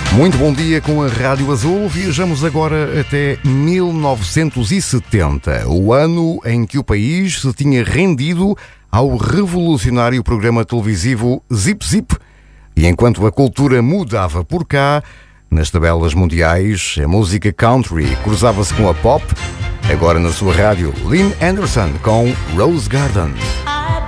Muito bom dia com a Rádio Azul. Viajamos agora até 1970, o ano em que o país se tinha rendido ao revolucionário programa televisivo Zip Zip. E enquanto a cultura mudava por cá, nas tabelas mundiais, a música country cruzava-se com a pop. Agora na sua rádio, Lynn Anderson com Rose Garden.